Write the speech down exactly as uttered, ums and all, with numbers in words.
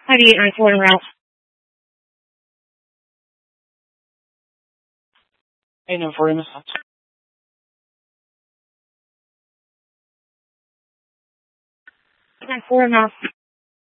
ninety-eight ninety-four en route. eight nine four, miss. nine four en route.